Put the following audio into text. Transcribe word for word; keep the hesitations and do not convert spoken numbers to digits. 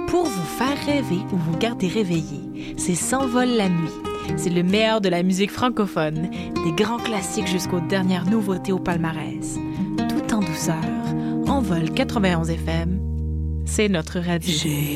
Pour vous faire rêver ou vous garder réveillé, c'est S'envole la nuit. C'est le meilleur de la musique francophone, des grands classiques jusqu'aux dernières nouveautés au palmarès. Tout en douceur, Envol quatre-vingt-onze F M, c'est notre radio. J'ai